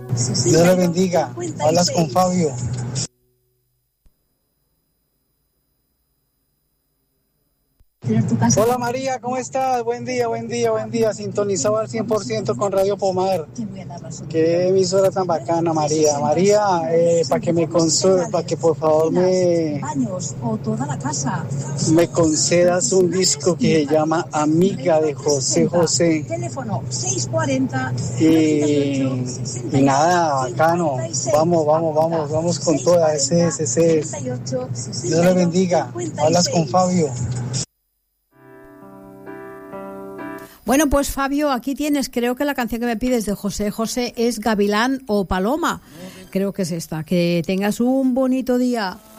Dios le bendiga. Hablas con Fabio. Hola María, ¿cómo estás? Buen día, buen día, buen día. Sintonizado al 100% con Radio Pomar. Qué emisora tan bacana, María. María, para que me para que por favor me concedas un disco que se llama Amiga de José José. Y nada, bacano. Vamos con toda. Ese es. Dios le bendiga. Hablas con Fabio. Bueno, pues Fabio, aquí tienes, creo que la canción que me pides de José José es Gavilán o Paloma. Creo que es esta. Que tengas un bonito día.